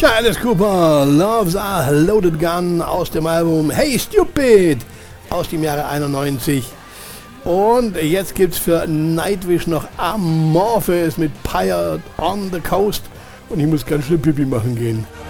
Alice Cooper, Love's a Loaded Gun aus dem Album Hey Stupid aus dem Jahre 91. Und jetzt gibt's für Nightwish noch Amorphis mit Pirate on the Coast. Und ich muss ganz schnell Pipi machen gehen.